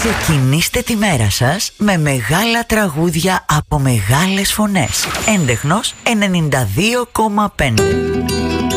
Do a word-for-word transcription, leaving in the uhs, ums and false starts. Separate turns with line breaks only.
Ξεκινήστε τη μέρα σας με μεγάλα τραγούδια από μεγάλες φωνές. Έντεχνος ενενήντα δύο κόμμα πέντε.